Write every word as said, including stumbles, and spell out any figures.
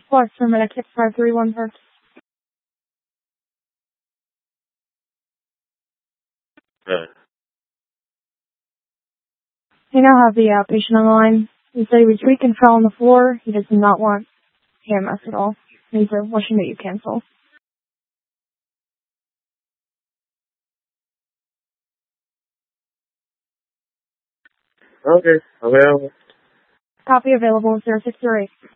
Plus, I'm at six five three one Park. Right. You now have the uh, patient on the line. He said he was weak and fell on the floor. He does not want K M S at all. He's uh, wishing that you cancel. Okay, available. Copy available, zero six zero eight.